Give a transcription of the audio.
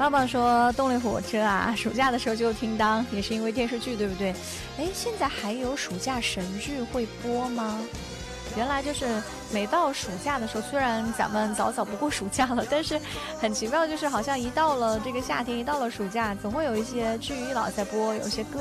棒棒说动力火车啊，暑假的时候就听当，也是因为电视剧，对不对？哎，现在还有暑假神剧会播吗？原来就是每到暑假的时候，虽然咱们早早不过暑假了，但是很奇妙，就是好像一到了这个夏天，一到了暑假，总会有一些剧一老在播，有些歌